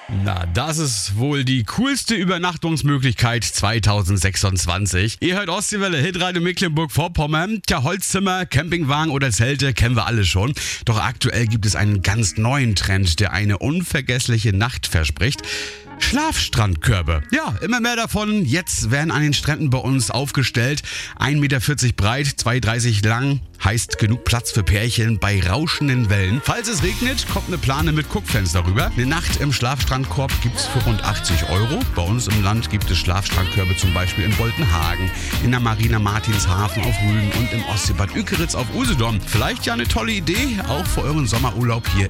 Na, das ist wohl die coolste Übernachtungsmöglichkeit 2026. Ihr hört Ostseewelle, Hitradio Mecklenburg-Vorpommern. Tja, Holzzimmer, Campingwagen oder Zelte kennen wir alle schon. Doch aktuell gibt es einen ganz neuen Trend, der eine unvergessliche Nacht verspricht. Schlafstrandkörbe. Ja, immer mehr davon. Jetzt werden an den Stränden bei uns aufgestellt. 1,40 Meter breit, 2,30 lang. Heißt genug Platz für Pärchen bei rauschenden Wellen. Falls es regnet, kommt eine Plane mit Guckfenster rüber. Eine Nacht im Schlafstrandkorb gibt's für rund 80 €. Bei uns im Land gibt es Schlafstrandkörbe zum Beispiel in Boltenhagen, in der Marina Martinshafen auf Rügen und im Ostseebad Ückeritz auf Usedom. Vielleicht ja eine tolle Idee, auch für euren Sommerurlaub hier